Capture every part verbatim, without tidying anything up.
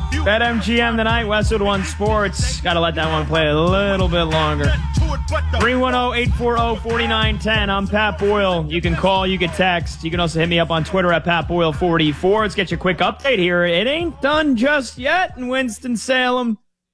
BetMGM tonight, Westwood One Sports. Got to let that one play a little bit longer. three one zero, eight four zero, four nine one zero. I'm Pat Boyle. You can call, you can text. You can also hit me up on Twitter at Pat Boyle forty-four. Let's get you a quick update here. It ain't done just yet in Winston-Salem.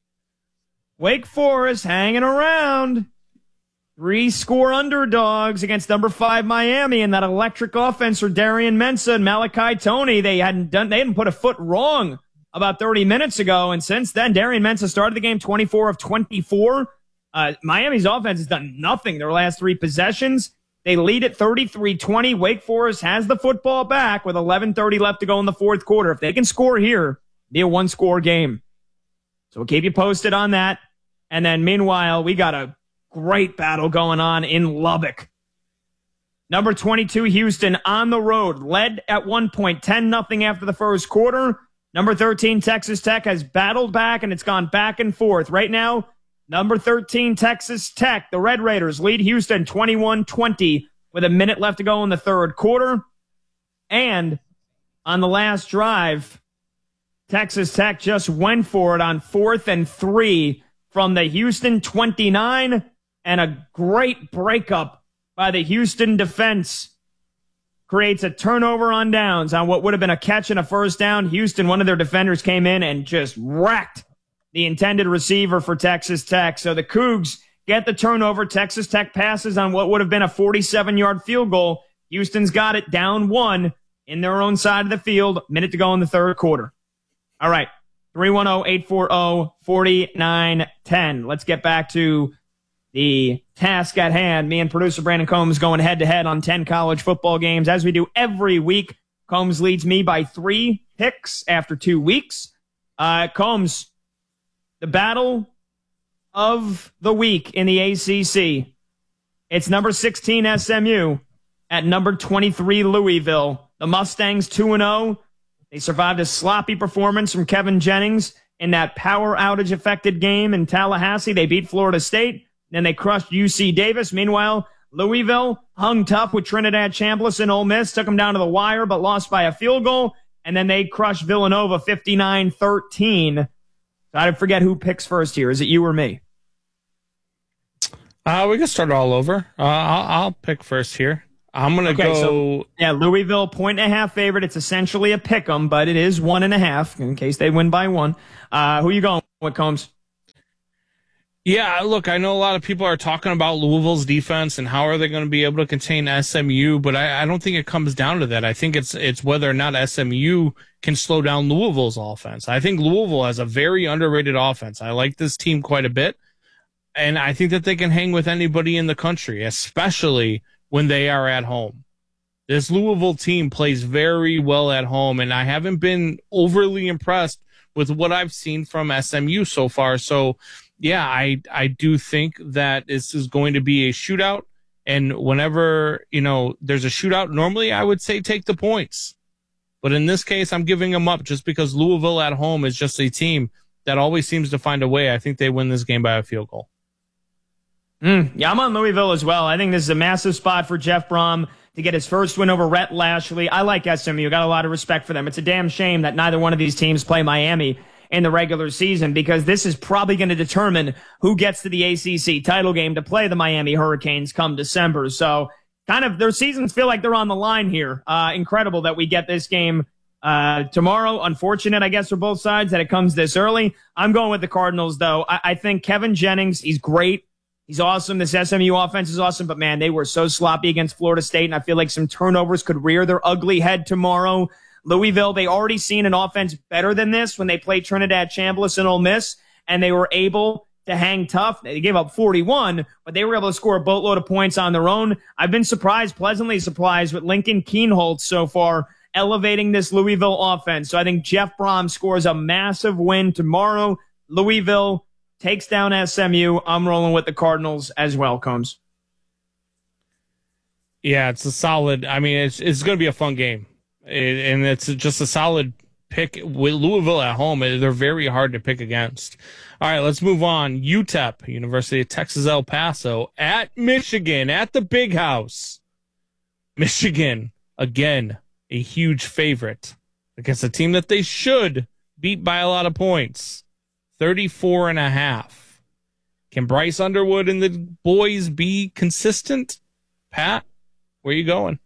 Wake Forest hanging around. Three score underdogs against number five Miami, and that electric offense for Darian Mensah and Malachi Toney. They hadn't done, they hadn't put a foot wrong about thirty minutes ago, and since then, Darian Mensah started the game twenty-four of twenty-four. Uh, Miami's offense has done nothing their last three possessions. They lead at thirty-three twenty. Wake Forest has the football back with eleven thirty left to go in the fourth quarter. If they can score here, it'll be a one-score game. So we'll keep you posted on that. And then meanwhile, we got a great battle going on in Lubbock. Number twenty-two, Houston, on the road, led at one point, ten nothing after the first quarter. Number thirteen, Texas Tech, has battled back, and it's gone back and forth. Right now, number thirteen, Texas Tech, the Red Raiders, lead Houston twenty-one twenty with a minute left to go in the third quarter. And on the last drive, Texas Tech just went for it on fourth and three from the Houston twenty-nine, and a great breakup by the Houston defense creates a turnover on downs on what would have been a catch and a first down. Houston, one of their defenders, came in and just wrecked the intended receiver for Texas Tech. So the Cougs get the turnover. Texas Tech passes on what would have been a forty-seven-yard field goal. Houston's got it down one in their own side of the field. Minute to go in the third quarter. All right. three one zero, eight four zero, four nine one zero. Let's get back to the task at hand. Me and producer Brandon Combs going head-to-head on ten college football games. As we do every week, Combs leads me by three picks after two weeks. Uh, Combs, the battle of the week in the A C C. It's number sixteen S M U at number twenty-three Louisville. The Mustangs two and oh. They survived a sloppy performance from Kevin Jennings in that power outage-affected game in Tallahassee. They beat Florida State. Then they crushed U C Davis. Meanwhile, Louisville hung tough with Trinidad Chambliss and Ole Miss, took them down to the wire, but lost by a field goal. And then they crushed Villanova fifty-nine thirteen. So I forget who picks first here. Is it you or me? Uh, we can start all over. Uh, I'll, I'll pick first here. I'm going to okay, go. So, yeah, Louisville, point and a half favorite. It's essentially a pick 'em, but it is one and a half in case they win by one. Uh, who you going with, Combs? Yeah, look, I know a lot of people are talking about Louisville's defense and how are they going to be able to contain S M U, but I, I don't think it comes down to that. I think it's it's whether or not S M U can slow down Louisville's offense. I think Louisville has a very underrated offense. I like this team quite a bit, and I think that they can hang with anybody in the country, especially when they are at home. This Louisville team plays very well at home, and I haven't been overly impressed with what I've seen from S M U so far. So, yeah, I I do think that this is going to be a shootout. And whenever, you know, there's a shootout, normally I would say take the points. But in this case, I'm giving them up just because Louisville at home is just a team that always seems to find a way. I think they win this game by a field goal. Mm, yeah, I'm on Louisville as well. I think this is a massive spot for Jeff Brom to get his first win over Rhett Lashley. I like S M U. Got a lot of respect for them. It's a damn shame that neither one of these teams play Miami in the regular season, because this is probably going to determine who gets to the A C C title game to play the Miami Hurricanes come December. So kind of their seasons feel like they're on the line here. Uh, incredible that we get this game uh, tomorrow. Unfortunate, I guess, for both sides that it comes this early. I'm going with the Cardinals, though. I, I think Kevin Jennings, he's great. He's awesome. This S M U offense is awesome, but man, they were so sloppy against Florida State, and I feel like some turnovers could rear their ugly head tomorrow. Louisville, they already seen an offense better than this when they played Trinidad Chambliss and Ole Miss, and they were able to hang tough. They gave up forty-one, but they were able to score a boatload of points on their own. I've been surprised, pleasantly surprised, with Lincoln Kienholz so far elevating this Louisville offense. So I think Jeff Brom scores a massive win tomorrow. Louisville takes down S M U. I'm rolling with the Cardinals as well, Combs. Yeah, it's a solid. I mean, it's it's going to be a fun game. It, and it's just a solid pick with Louisville at home. They're very hard to pick against. All right, let's move on. U T E P, University of Texas El Paso, at Michigan, at the Big House. Michigan, again, a huge favorite against a team that they should beat by a lot of points. thirty-four and a half. Can Bryce Underwood and the boys be consistent? Pat, where you going?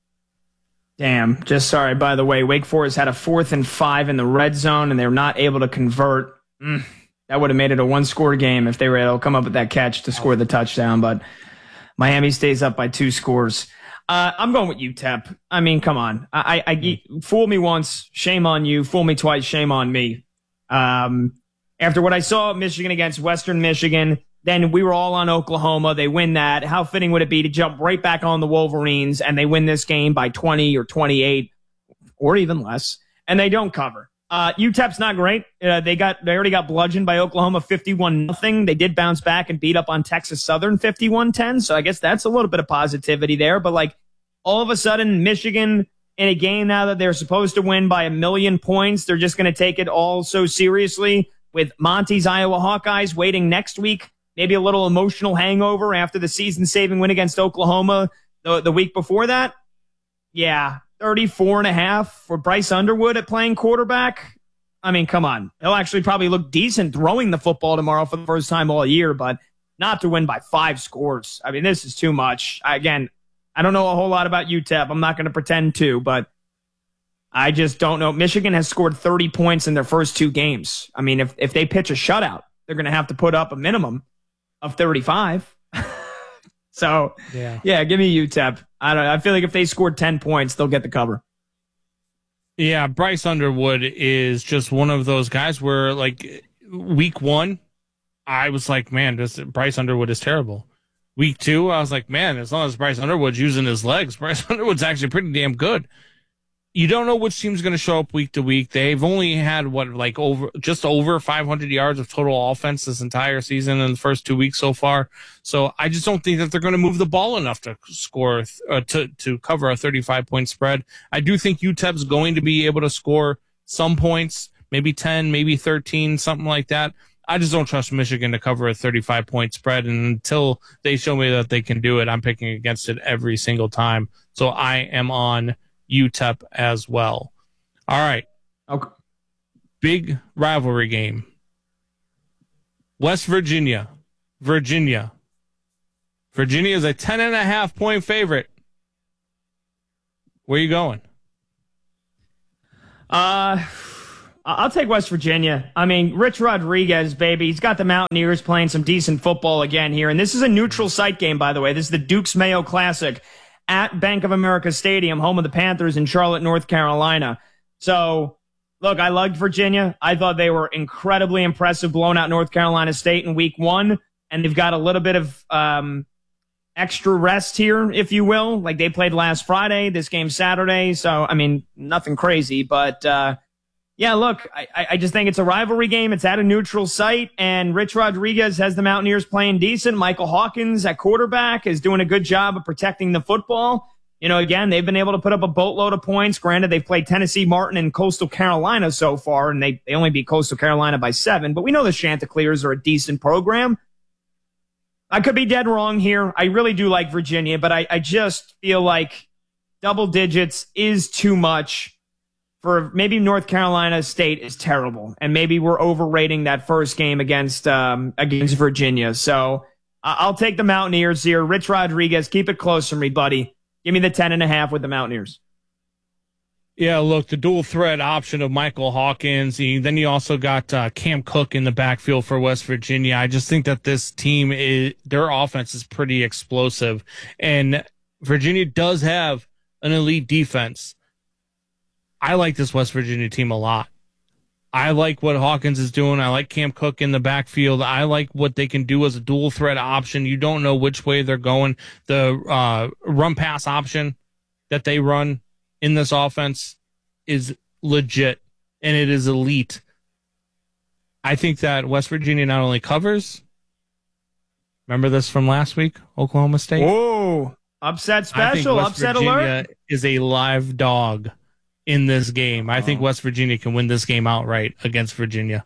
Damn. Just sorry, by the way, Wake Forest had a fourth and five in the red zone, and they were not able to convert. Mm, that would have made it a one-score game if they were able to come up with that catch to score the touchdown, but Miami stays up by two scores. Uh, I'm going with U T E P. I mean, come on. I, I, I fool me once, shame on you. Fool me twice, shame on me. Um, after what I saw at Michigan against Western Michigan, then we were all on Oklahoma. They win that. How fitting would it be to jump right back on the Wolverines and they win this game by twenty or twenty-eight or even less, and they don't cover? Uh, U T E P's not great. Uh, they got they already got bludgeoned by Oklahoma fifty-one nothing. They did bounce back and beat up on Texas Southern fifty-one ten, so I guess that's a little bit of positivity there. But, like, all of a sudden, Michigan in a game now that they're supposed to win by a million points, they're just going to take it all so seriously with Monty's Iowa Hawkeyes waiting next week. Maybe a little emotional hangover after the season-saving win against Oklahoma the, the week before that. Yeah, thirty-four and a half for Bryce Underwood at playing quarterback. I mean, come on. He'll actually probably look decent throwing the football tomorrow for the first time all year, but not to win by five scores. I mean, this is too much. Again, I don't know a whole lot about U T E P. I'm not going to pretend to, but I just don't know. Michigan has scored thirty points in their first two games. I mean, if, if they pitch a shutout, they're going to have to put up a minimum of thirty-five. So, yeah. yeah, give me U T E P. I don't. I feel like if they scored ten points, they'll get the cover. Yeah, Bryce Underwood is just one of those guys where, like, week one, I was like, man, this Bryce Underwood is terrible. Week two, I was like, man, as long as Bryce Underwood's using his legs, Bryce Underwood's actually pretty damn good. You don't know which team's going to show up week to week. They've only had, what, like over just over five hundred yards of total offense this entire season in the first two weeks so far. So I just don't think that they're going to move the ball enough to score, uh, to, to cover a thirty-five point spread. I do think U T E P's going to be able to score some points, maybe ten, maybe thirteen, something like that. I just don't trust Michigan to cover a thirty-five point spread. And until they show me that they can do it, I'm picking against it every single time. So I am on U T E P as well. All right. Okay. Big rivalry game. West Virginia. Virginia. Virginia is a ten and a half point favorite. Where are you going? Uh, I'll take West Virginia. I mean, Rich Rodriguez, baby. He's got the Mountaineers playing some decent football again here. And this is a neutral site game, by the way. This is the Dukes Mayo Classic at Bank of America Stadium, home of the Panthers in Charlotte, North Carolina. So, look, I liked Virginia. I thought they were incredibly impressive, blowing out North Carolina State in week one. And they've got a little bit of um, extra rest here, if you will. Like, they played last Friday, this game Saturday. So, I mean, nothing crazy. But, uh, yeah, look, I, I just think it's a rivalry game. It's at a neutral site. And Rich Rodriguez has the Mountaineers playing decent. Michael Hawkins at quarterback is doing a good job of protecting the football. You know, again, they've been able to put up a boatload of points. Granted, they've played Tennessee, Martin, and Coastal Carolina so far, and they, they only beat Coastal Carolina by seven. But we know the Chanticleers are a decent program. I could be dead wrong here. I really do like Virginia, but I, I just feel like double digits is too much for maybe North Carolina State is terrible, and maybe we're overrating that first game against um, against Virginia. So uh, I'll take the Mountaineers here. Rich Rodriguez, keep it close for me, buddy. Give me the ten and a half with the Mountaineers. Yeah, look, the dual threat option of Michael Hawkins. He, then you also got uh, Cam Cook in the backfield for West Virginia. I just think that this team, is their offense is pretty explosive. And Virginia does have an elite defense. I like this West Virginia team a lot. I like what Hawkins is doing. I like Cam Cook in the backfield. I like what they can do as a dual threat option. You don't know which way they're going. The uh, run pass option that they run in this offense is legit, and it is elite. I think that West Virginia not only covers, remember this from last week, Oklahoma State? Whoa, upset special, upset Virginia alert. Is a live dog in this game. I think West Virginia can win this game outright against Virginia.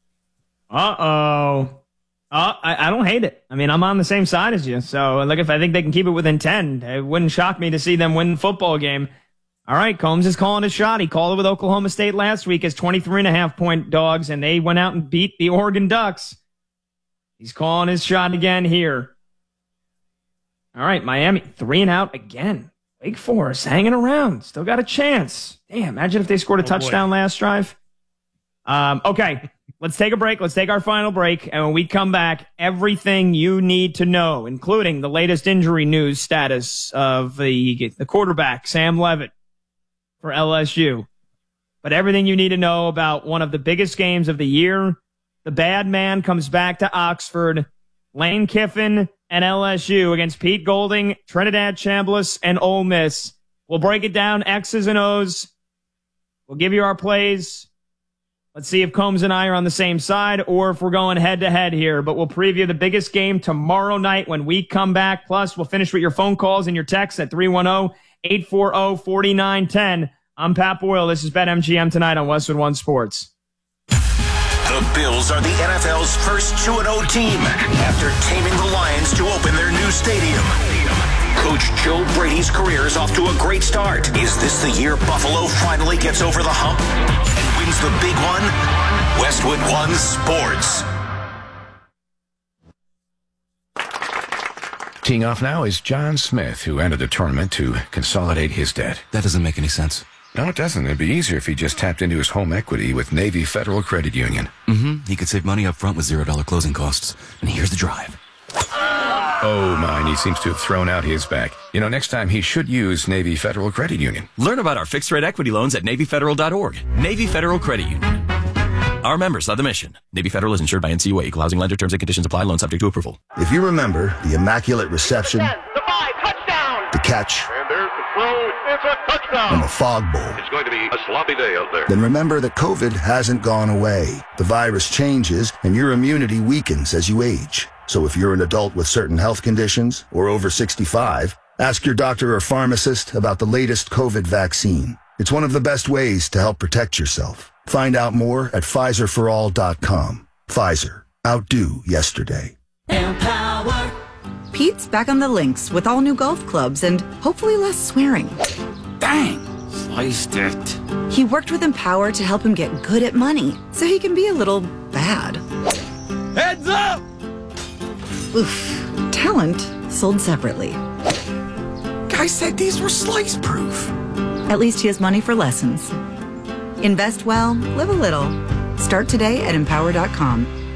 Uh-oh. Uh, I, I don't hate it. I mean, I'm on the same side as you. So, look, if I think they can keep it within ten, it wouldn't shock me to see them win the football game. All right, Combs is calling a shot. He called it with Oklahoma State last week as twenty-three and a half point dogs, and they went out and beat the Oregon Ducks. He's calling his shot again here. All right, Miami, three and out again. Wake Forest hanging around. Still got a chance. Damn, imagine if they scored a oh, touchdown boy. last drive. Um, okay, let's take a break. Let's take our final break. And when we come back, everything you need to know, including the latest injury news status of the, the quarterback, Sam Leavitt, for L S U. But everything you need to know about one of the biggest games of the year. The bad man comes back to Oxford. Lane Kiffin and L S U against Pete Golding, Trinidad Chambliss, and Ole Miss. We'll break it down, X's and O's. We'll give you our plays. Let's see if Combs and I are on the same side or if we're going head-to-head here. But we'll preview the biggest game tomorrow night when we come back. Plus, we'll finish with your phone calls and your texts at three one zero, eight four zero, four nine one zero. I'm Pat Boyle. This is BetMGM tonight on Westwood One Sports. The Bills are the N F L's first two and oh team after taming the Lions to open their new stadium. Coach Joe Brady's career is off to a great start. Is this the year Buffalo finally gets over the hump and wins the big one? Westwood One Sports. Teeing off now is John Smith, who entered the tournament to consolidate his debt. That doesn't make any sense. No, it doesn't. It'd be easier if he just tapped into his home equity with Navy Federal Credit Union. Mm-hmm. He could save money up front with zero dollar closing costs. And here's the drive. Oh, mine. He seems to have thrown out his back. You know, next time he should use Navy Federal Credit Union. Learn about our fixed-rate equity loans at Navy Federal dot org. Navy Federal Credit Union. Our members are the mission. Navy Federal is insured by N C U A. Equal housing lender. Terms and conditions apply. Loan subject to approval. If you remember the immaculate reception, ten, the five, touchdown, the catch, and there's the throw. It's a touchdown. And the fog bowl. It's going to be a sloppy day out there. Then remember that COVID hasn't gone away. The virus changes, and your immunity weakens as you age. So if you're an adult with certain health conditions or over sixty-five, ask your doctor or pharmacist about the latest COVID vaccine. It's one of the best ways to help protect yourself. Find out more at Pfizer for all dot com. Pfizer. Outdo yesterday. Empower. Pete's back on the links with all new golf clubs and hopefully less swearing. Dang, sliced it. He worked with Empower to help him get good at money so he can be a little bad. Heads up! Oof. Talent sold separately. Guy said these were slice proof. At least he has money for lessons. Invest well, live a little. Start today at Empower dot com.